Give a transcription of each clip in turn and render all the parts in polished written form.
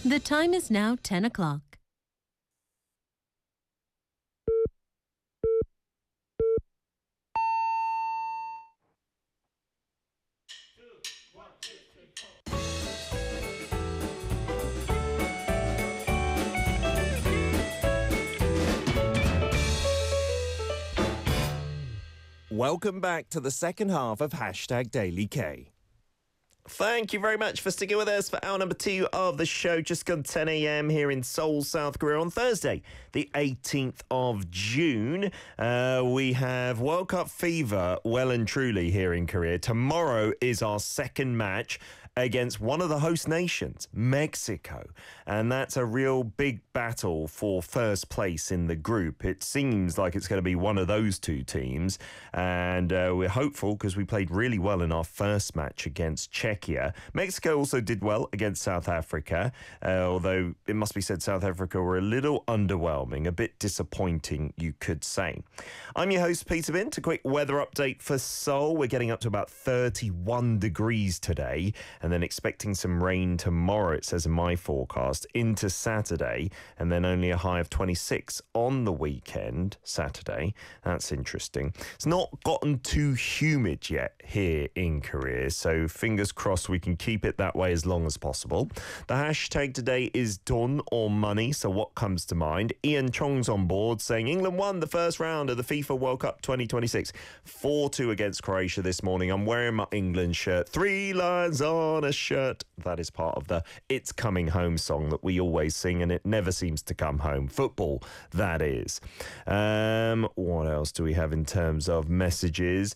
The time is now 10 o'clock. Welcome back to the second half of Hashtag Daily K. Thank you very much for sticking with us for hour number 2 of the show. Just gone 10 a.m. here in Seoul, South Korea on Thursday, the 18th of June. We have World Cup fever well and truly here in Korea. Tomorrow is our second match against one of the host nations, Mexico. And that's a real big battle for first place in the group. It seems like it's going to be one of those two teams. And we're hopeful because we played really well in our first match against Czechia. Mexico also did well against South Africa, although it must be said South Africa were a little underwhelming, a bit disappointing, you could say. I'm your host, Peter Bint. A quick weather update for Seoul. We're getting up to about 31 degrees today, and then expecting some rain tomorrow, it says in my forecast, into Saturday, and then only a high of 26 on the weekend, Saturday. That's interesting. It's not gotten too humid yet here in Korea, so fingers crossed we can keep it that way as long as possible. The hashtag today is Don or Money, so what comes to mind? Ian Chong's on board saying England won the first round of the FIFA World Cup 2026. 4-2 against Croatia this morning. I'm wearing my England shirt. 3 lines on a shirt. That is part of the It's Coming Home song that we always sing, and it never seems to come home. Football, that is. What else do we have in terms of messages?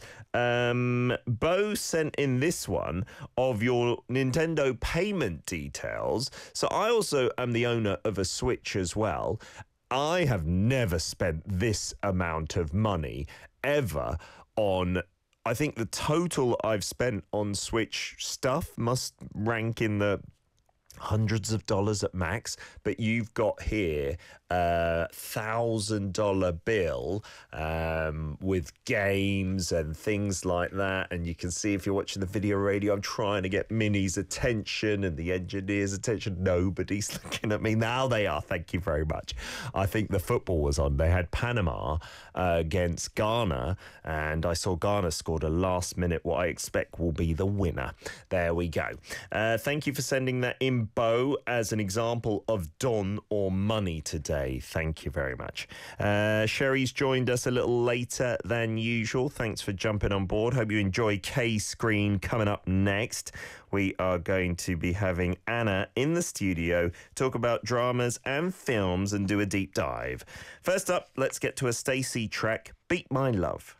Bo sent in this one of your Nintendo payment details. So I also am the owner of a Switch as well. I have never spent this amount of money ever on... I think the total I've spent on Switch stuff must rank in the hundreds of dollars at max, but you've got here a $1,000 bill with games and things like that. And you can see if you're watching the video radio, I'm trying to get Minnie's attention and the engineer's attention. Nobody's looking at me. Now they are. Thank you very much. I think the football was on. They had Panama against Ghana, and I saw Ghana scored a last minute, what I expect will be the winner. There we go. Thank you for sending that in, Bo, as an example of Don or Money today. Thank you very much. Sherry's joined us a little later than usual. Thanks for jumping on board. Hope you enjoy K-Screen coming up next. We are going to be having Anna in the studio talk about dramas and films and do a deep dive. First up, let's get to a Stacey track, Beat My Love.